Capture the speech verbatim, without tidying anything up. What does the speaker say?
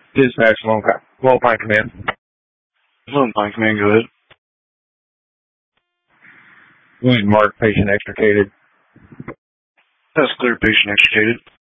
Dispatch, Lone, Lone Pine Command. Lone Pine Command, go ahead. Go ahead and mark patient extricated. That's clear, patient extricated.